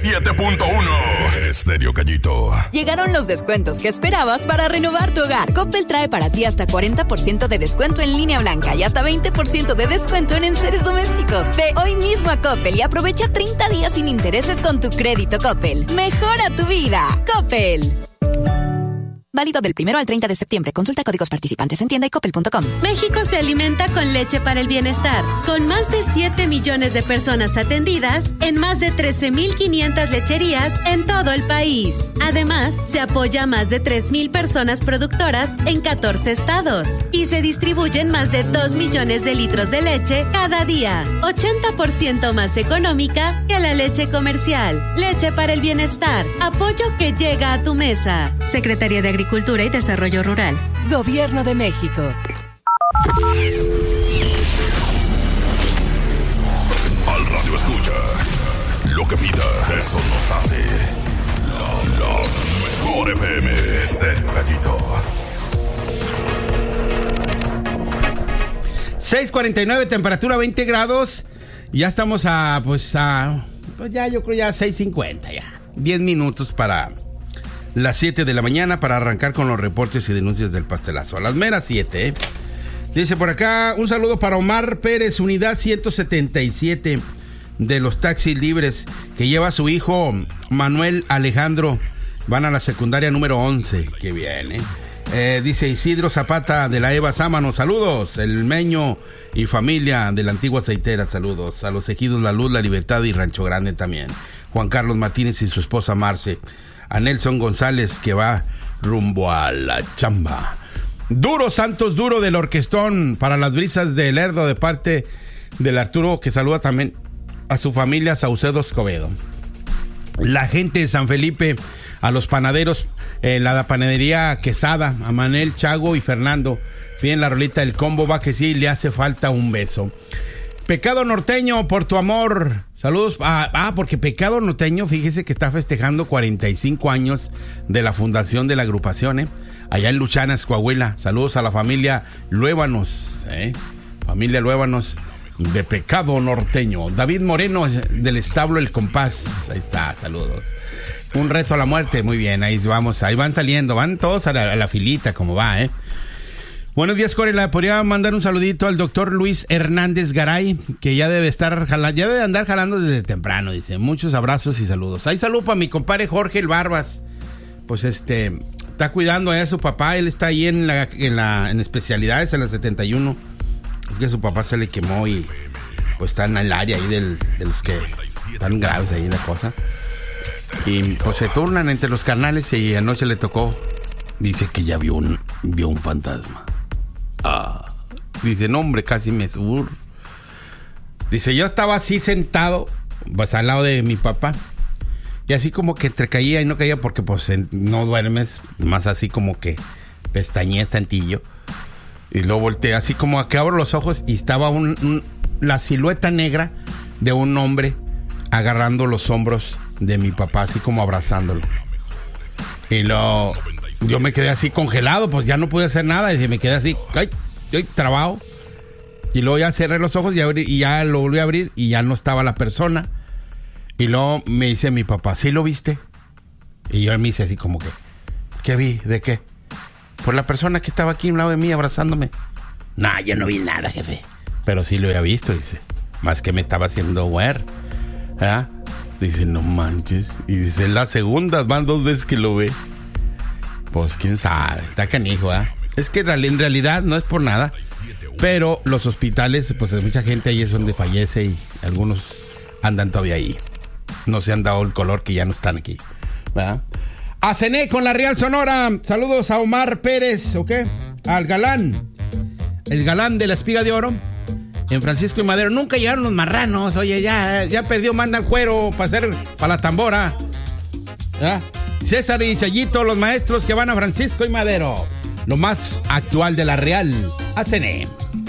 97.1 Estéreo Gallito. Llegaron los descuentos que esperabas para renovar tu hogar. Coppel trae para ti hasta 40% de descuento en línea blanca y hasta 20% de descuento en enseres domésticos. Ve hoy mismo a Coppel y aprovecha 30 días sin intereses con tu crédito Coppel. Mejora tu vida. Coppel. Válido del 1 al 30 de septiembre. Consulta códigos participantes en tienda y coppel.com. México se alimenta con leche para el bienestar. Con más de 7 millones de personas atendidas en más de 13,500 lecherías en todo el país. Además, se apoya a más de 3,000 personas productoras en 14 estados. Y se distribuyen más de 2 millones de litros de leche cada día. 80% más económica que la leche comercial. Leche para el bienestar. Apoyo que llega a tu mesa. Secretaría de Agricultura y Desarrollo Rural. Gobierno de México. Al radio escucha. Lo que pida, eso nos hace. La mejor FM. Estéreo Gallito. 6:49, temperatura 20 grados. Ya estamos pues ya yo creo ya 6:50 ya. 10 minutos para las 7 de la mañana para arrancar con los reportes y denuncias del pastelazo. A las meras 7, ¿eh? Dice por acá, un saludo para Omar Pérez, unidad 177 de los taxis libres, que lleva a su hijo Manuel Alejandro. Van a la secundaria número 11. Qué bien, ¿eh? Dice Isidro Zapata de la Eva Sámano, saludos. El Meño y familia de la antigua aceitera, saludos. A los ejidos La Luz, La Libertad y Rancho Grande también. Juan Carlos Martínez y su esposa Marce. A Nelson González, que va rumbo a la chamba. Duro Santos Duro del Orquestón para las brisas de Lerdo, de parte del Arturo, que saluda también a su familia Saucedo Escobedo. La gente de San Felipe, a los panaderos, la panadería Quesada, a Manel, Chago y Fernando. Piden la rolita del combo, va que sí, le hace falta un beso. Pecado Norteño, por tu amor. Saludos. Porque Pecado Norteño, fíjese que está festejando 45 años de la fundación de la agrupación, allá en Luchanas, Coahuila. Saludos a la familia Luébanos, familia Luébanos de Pecado Norteño. David Moreno, del establo El Compás. Ahí está, saludos. Un reto a la muerte, muy bien, ahí vamos, ahí van saliendo, van todos a la filita, como va, Buenos días, Core. ¿Le podría mandar un saludito al doctor Luis Hernández Garay, que ya debe estar jalando, ya debe andar jalando desde temprano, dice. Muchos abrazos y saludos. Hay salud para mi compadre Jorge el Barbas. Pues está cuidando a su papá, él está ahí en especialidades en la 71. Es que su papá se le quemó y pues está en el área ahí de los que están graves ahí la cosa. Y pues se turnan entre los carnales y anoche le tocó. Dice que ya vio un fantasma. Dice, no hombre, casi me subo. Dice, yo estaba así sentado, pues al lado de mi papá. Y así como que entre caía y no caía porque pues no duermes. Más así como que pestañeé tantillo. Y luego volteé así como a que abro los ojos y estaba la silueta negra de un hombre agarrando los hombros de mi papá, así como abrazándolo. Y luego yo me quedé así congelado, pues ya no pude hacer nada. Y me quedé así, trabado. Y luego ya cerré los ojos y ya lo volví a abrir y ya no estaba la persona. Y luego me dice mi papá, ¿sí lo viste? Y yo me hice así como que, ¿qué vi? ¿De qué? Por la persona que estaba aquí a un lado de mí abrazándome. No, yo no vi nada, jefe. Pero sí lo había visto, dice. Más que me estaba haciendo wear. Dice, no manches. Y dice, la segunda, van 2 veces que lo ve. Pues quién sabe, está canijo, Es que en realidad no es por nada, pero los hospitales, pues mucha gente ahí es donde fallece y algunos andan todavía ahí. No se han dado el color que ya no están aquí, ¿verdad? A Cené con la Real Sonora. Saludos a Omar Pérez, ¿ok? Al galán, el galán de la Espiga de Oro, en Francisco y Madero. Nunca llegaron los marranos, oye, ya perdió, manda el cuero para la tambora, ¿verdad? César y Chayito, los maestros que van a Francisco y Madero. Lo más actual de la Real. A Cené.